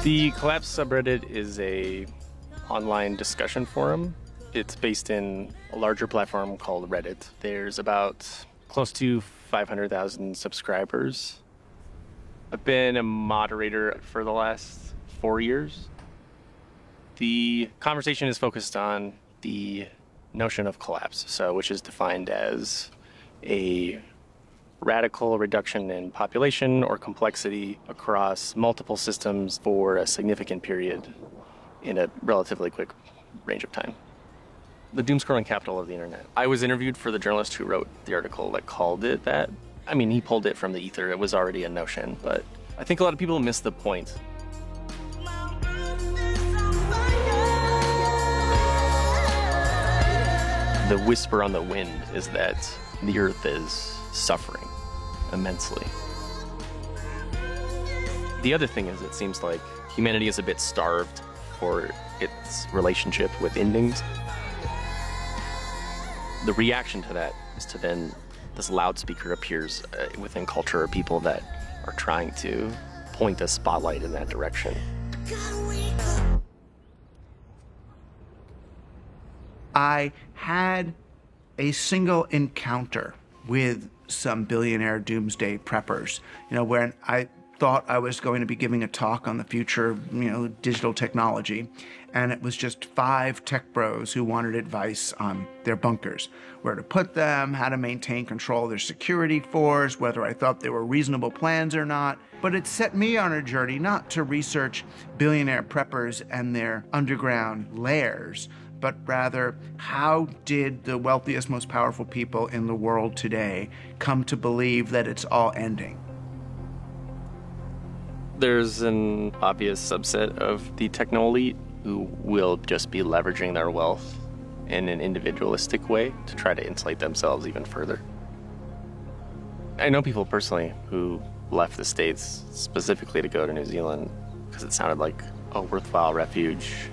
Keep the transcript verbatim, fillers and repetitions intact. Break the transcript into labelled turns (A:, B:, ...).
A: The Collapse subreddit is a online discussion forum. It's based in a larger platform called Reddit. There's about close to five hundred thousand subscribers. I've been a moderator for the last four years. The conversation is focused on the notion of collapse, so which is defined as a radical reduction in population or complexity across multiple systems for a significant period in a relatively quick range of time. The doom-scrolling capital of the internet. I was interviewed for the journalist who wrote the article that called it that. I mean, he pulled it from the ether. It was already a notion, but I think a lot of people miss the point. The whisper on the wind is that the Earth is suffering immensely. The other thing is, it seems like humanity is a bit starved for its relationship with endings. The reaction to that is to then this loudspeaker appears uh, within culture of people that are trying to point a spotlight in that direction.
B: I had a single encounter with some billionaire doomsday preppers, you know, where I thought I was going to be giving a talk on the future of, you know, digital technology, and it was just five tech bros who wanted advice on their bunkers, where to put them, how to maintain control of their security force, whether I thought they were reasonable plans or not. But it set me on a journey not to research billionaire preppers and their underground lairs, but rather, how did the wealthiest, most powerful people in the world today come to believe that it's all ending?
A: There's an obvious subset of the techno elite who will just be leveraging their wealth in an individualistic way to try to insulate themselves even further. I know people personally who left the States specifically to go to New Zealand because it sounded like a worthwhile refuge